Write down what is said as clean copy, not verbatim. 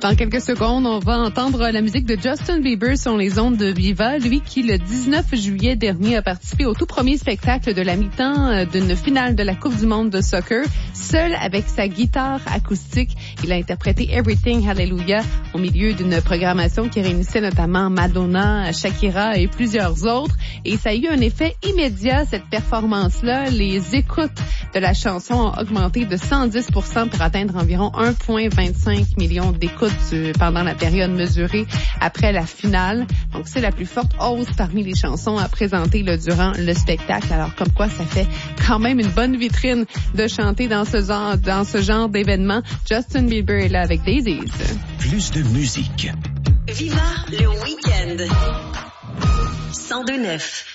Dans quelques secondes, on va entendre la musique de Justin Bieber sur les ondes de Viva. Lui qui, le 19 juillet dernier, a participé au tout premier spectacle de la mi-temps d'une finale de la Coupe du monde de soccer. Seul avec sa guitare acoustique, il a interprété Everything Hallelujah au milieu d'une programmation qui réunissait notamment Madonna, Shakira et plusieurs autres. Et ça a eu un effet immédiat, cette performance-là. Les écoutes de la chanson ont augmenté de 110% pour atteindre environ 1,25 million d'écoutes pendant la période mesurée après la finale. Donc, c'est la plus forte hausse parmi les chansons à présenter durant le spectacle. Alors, comme quoi, ça fait quand même une bonne vitrine de chanter dans ce genre d'événement. Justin Bieber est là avec Daisies. Plus de musique. Viva le week-end. 102.9.